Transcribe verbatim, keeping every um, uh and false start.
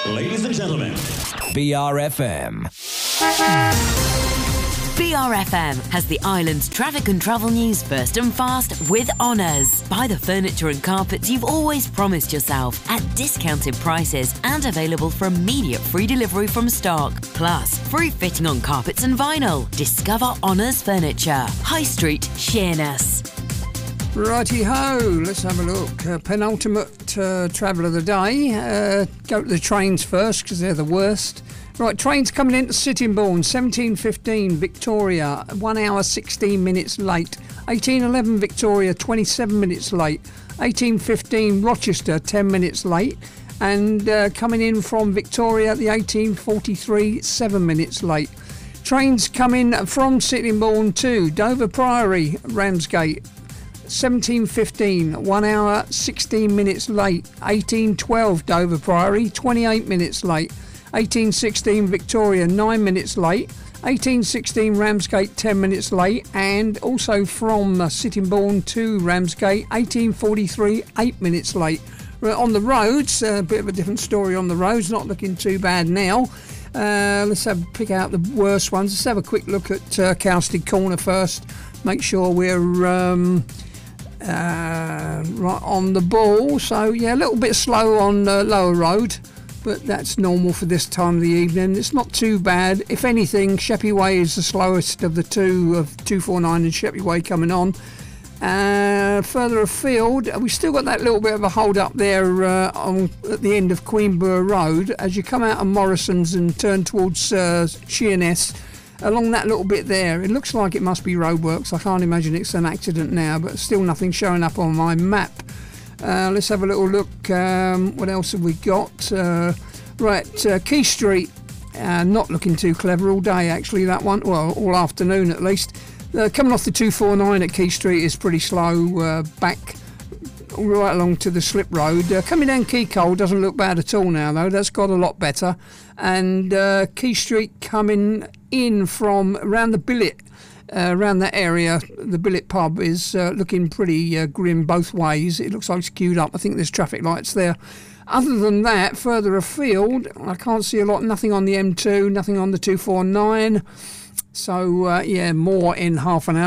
Ladies and gentlemen, B R F M. B R F M has the island's traffic and travel news first and fast with Honours. Buy the furniture and carpets you've always promised yourself at discounted prices and available for immediate free delivery from stock. Plus, free fitting on carpets and vinyl. Discover Honours Furniture. High Street, Sheerness. Righty-ho, let's have a look. Uh, penultimate uh, travel of the day. Uh, go to the trains first because they're the worst. Right, trains coming into Sittingbourne, seventeen fifteen Victoria, one hour sixteen minutes late. eighteen eleven Victoria, twenty-seven minutes late. eighteen fifteen Rochester, ten minutes late. And uh, coming in from Victoria, the eighteen forty-three, seven minutes late. Trains coming from Sittingbourne to Dover Priory, Ramsgate, seventeen fifteen, one hour sixteen minutes late. eighteen twelve Dover Priory, twenty-eight minutes late. eighteen sixteen Victoria, nine minutes late. eighteen sixteen Ramsgate, ten minutes late. And also from uh, Sittingbourne to Ramsgate, eighteen forty-three, eight minutes late. Right, on the roads, a uh, bit of a different story on the roads, not looking too bad now. Uh, let's have pick out the worst ones. Let's have a quick look at uh, Cowsted Corner first. Make sure we're um, uh, right on the ball. So, yeah, a little bit slow on uh, Lower Road, but that's normal for this time of the evening. It's not too bad. If anything, Sheppey Way is the slowest of the two, of two forty-nine and Sheppey Way coming on. Uh, further afield, we've still got that little bit of a hold up there uh, on, at the end of Queenborough Road. As you come out of Morrison's and turn towards uh, Sheerness, along that little bit there, it looks like it must be roadworks. I can't imagine it's an accident now, but still nothing showing up on my map. Uh, let's have a little look. Um, what else have we got? Uh, right, uh, Key Street. Uh, not looking too clever all day, actually, that one. Well, all afternoon at least. Uh, coming off the two forty-nine at Key Street is pretty slow. Uh, back right along to the Slip Road. Uh, coming down Key Cole doesn't look bad at all now, though. That's got a lot better. And uh, Key Street coming in from around the Billet. Uh, around that area, the Billet pub is uh, looking pretty uh, grim both ways. It looks like it's queued up. I think there's traffic lights there. Other than that, further afield, I can't see a lot. Nothing on the M two, nothing on the two forty-nine. So, uh, yeah, more in half an hour.